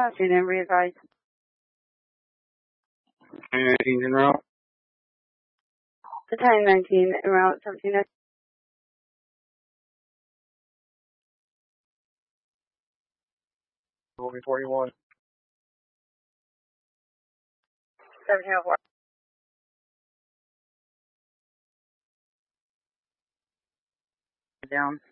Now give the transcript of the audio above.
Afternoon, re-advise. 19 en route. The time 19 en route 17. Will be 41. 1704. Down.